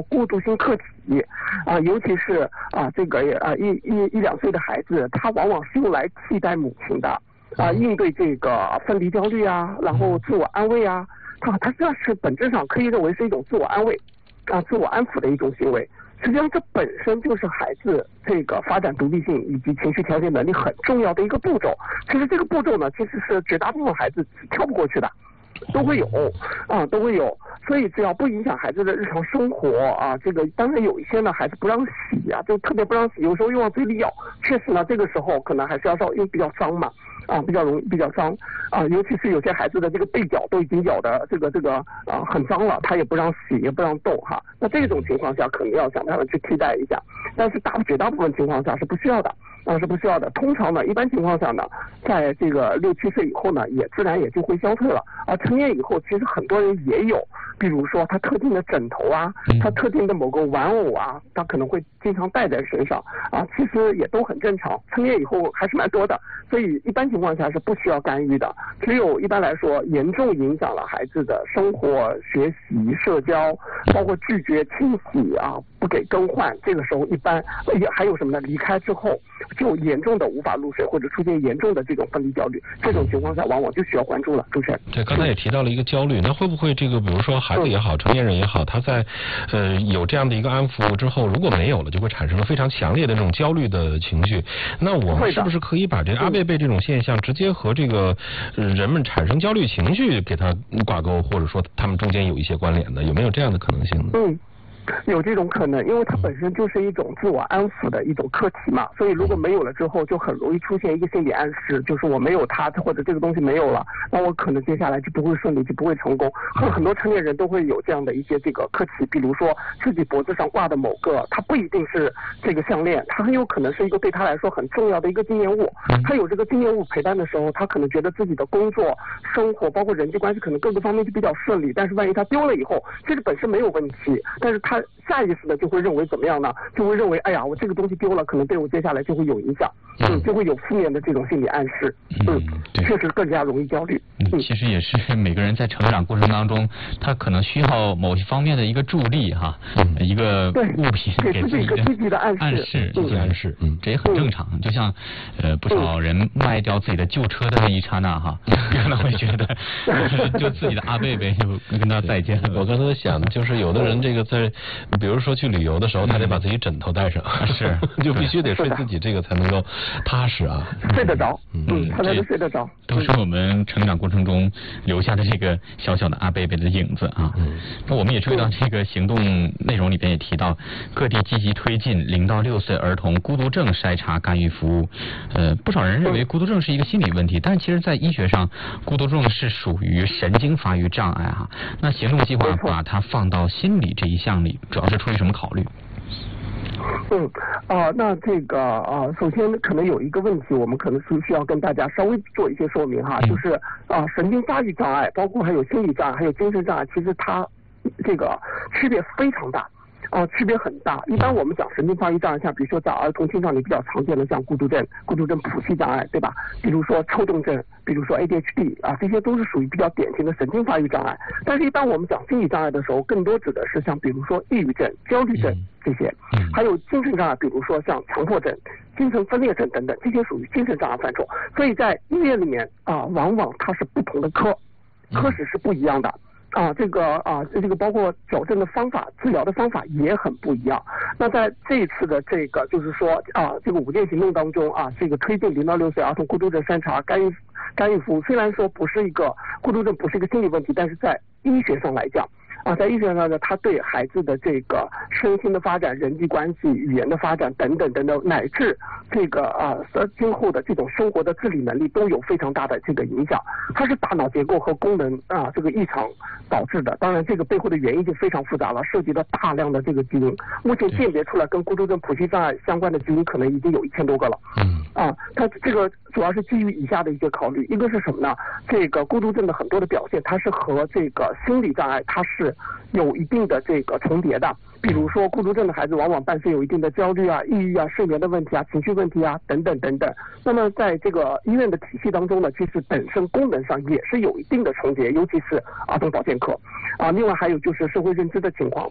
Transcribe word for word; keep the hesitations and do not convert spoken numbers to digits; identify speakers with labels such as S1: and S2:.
S1: 说过渡性客体啊，尤其是啊这个啊一一一两岁的孩子，他往往是用来替代母亲的啊，应对这个分离焦虑啊，然后自我安慰啊，它它实际上是本质上可以认为是一种自我安慰啊、自我安抚的一种行为。实际上这本身就是孩子这个发展独立性以及情绪调节能力很重要的一个步骤。其实这个步骤呢，其实是绝大部分孩子跳不过去的，都会有啊，都会有。所以只要不影响孩子的日常生活啊，这个当然有一些呢孩子不让洗啊，就特别不让洗，有时候又往嘴里咬，确实呢这个时候可能还是要稍微，因为比较脏嘛。啊，比较容易比较脏啊，尤其是有些孩子的这个背角都已经咬的这个这个啊很脏了，他也不让洗，也不让动哈。那这种情况下，可能要想办法去替代一下，但是大绝大部分情况下是不需要的，啊是不需要的。通常呢，一般情况下呢，在这个六七岁以后呢，也自然也就会消退了。而成年以后，其实很多人也有，比如说他特定的枕头啊，他特定的某个玩偶啊，他可能会经常带在身上啊，其实也都很正常。成年以后还是蛮多的，所以一般情况下是不需要干预的。只有一般来说严重影响了孩子的生活、学习、社交，包括拒绝清洗啊，不给更换，这个时候一般也还有什么呢？离开之后就严重的无法入睡，或者出现严重的这种分离焦虑，这种情况下往往就需要关注了。主持人，
S2: 对，刚才也提到了一个焦虑，那会不会这个比如说孩子也好，成年人也好，他在呃有这样的一个安抚之后，如果没有了，就会产生了非常强烈的这种焦虑的情绪。那我们是不是可以把这个阿贝贝这种现象直接和这个人们产生焦虑情绪给它挂钩，或者说他们中间有一些关联的，有没有这样的可能性呢？
S1: 嗯。有这种可能，因为它本身就是一种自我安抚的一种课题嘛，所以如果没有了之后，就很容易出现一个心理暗示，就是我没有它，或者这个东西没有了，那我可能接下来就不会顺利，就不会成功。很很多成年人都会有这样的一些这个课题，比如说自己脖子上挂的某个，它不一定是这个项链，它很有可能是一个对他来说很重要的一个纪念物。他有这个纪念物陪伴的时候，他可能觉得自己的工作、生活，包括人际关系，可能各个方面就比较顺利。但是万一他丢了以后，这个本身没有问题，但是他他下意识的就会认为怎么样呢？就会认为，哎呀，我这个东西丢了，可能对我接下来就会有影响，嗯，就会有负面的这种心理暗示，嗯，确实更加容易焦虑。
S3: 嗯，其实也是每个人在成长过程当中，他可能需要某些方面的一个助力哈，嗯、一个物品给自己一个
S1: 积极的暗示，
S3: 暗示，积极暗示，嗯，这也很正常。就像呃不少人卖掉自己的旧车的那一刹那哈，可能会觉得就自己的阿贝贝就跟他再见了。
S2: 我刚才想，就是有的人这个在。比如说去旅游的时候，他得把自己枕头带上，
S3: 是
S2: 就必须得睡自己这个才能够踏实啊，
S1: 睡得着，嗯，他才能睡得着。
S3: 都是我们成长过程中留下的这个小小的阿贝贝的影子啊。嗯，那我们也注意到这个行动内容里边也提到，各地积极推进零到六岁儿童孤独症筛查干预服务。呃，不少人认为孤独症是一个心理问题，但其实在医学上，孤独症是属于神经发育障碍哈。那行动计划把它放到心理这一项里，主要是出于什么考虑？
S1: 嗯啊、呃，那这个啊、呃，首先可能有一个问题，我们可能是需要跟大家稍微做一些说明哈，就是啊、呃，神经发育障碍，包括还有心理障碍，还有精神障碍，其实它这个区别非常大。啊，区别很大。一般我们讲神经发育障碍，像比如说在儿童青少年比较常见的，像孤独症、孤独症谱系障碍，对吧？比如说抽动症，比如说 A D H D 啊，这些都是属于比较典型的神经发育障碍。但是，一般我们讲心理障碍的时候，更多指的是像比如说抑郁症、焦虑症这些，还有精神障碍，比如说像强迫症、精神分裂症等等，这些属于精神障碍范畴。所以在医院里面啊，往往它是不同的科，科室是不一样的。啊，这个啊，这个包括矫正的方法、治疗的方法也很不一样。那在这一次的这个，就是说啊，这个五件行动当中啊，这个推进零到六岁儿童孤独症筛查干预干预服务，虽然说不是一个孤独症，不是一个心理问题，但是在医学上来讲。啊，在医学上呢，它对孩子的这个身心的发展、人际关系、语言的发展等等等等，乃至这个啊，今后的这种生活的自理能力都有非常大的这个影响。它是大脑结构和功能啊这个异常导致的。当然，这个背后的原因就非常复杂了，涉及到大量的这个基因。目前鉴别出来跟孤独症谱系障碍相关的基因可能已经有一千多个了。嗯。啊，它这个主要是基于以下的一些考虑，一个是什么呢？这个孤独症的很多的表现，它是和这个心理障碍它是有一定的这个重叠的，比如说孤独症的孩子往往伴随有一定的焦虑啊、抑郁啊、睡眠的问题啊、情绪问题啊等等等等。那么在这个医院的体系当中呢，其实本身功能上也是有一定的重叠，尤其是儿童保健科啊。另外还有就是社会认知的情况，